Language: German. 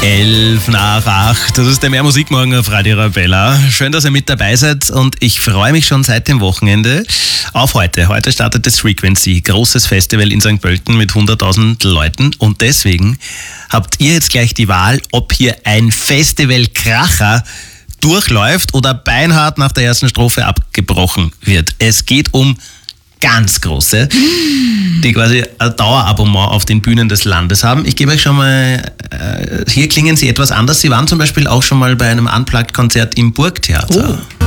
11:11, das ist der Mehr Musik morgen auf Radio Arabella. Schön, dass ihr mit dabei seid und ich freue mich schon seit dem Wochenende auf heute. Heute startet das Frequency, großes Festival in St. Pölten mit 100.000 Leuten und deswegen habt ihr jetzt gleich die Wahl, ob hier ein Festivalkracher durchläuft oder beinhart nach der ersten Strophe abgebrochen wird. Es geht um ganz große, die quasi ein Dauerabonnement auf den Bühnen des Landes haben. Ich gebe euch schon mal, hier klingen sie etwas anders. Sie waren zum Beispiel auch schon mal bei einem Unplugged-Konzert im Burgtheater. Oh.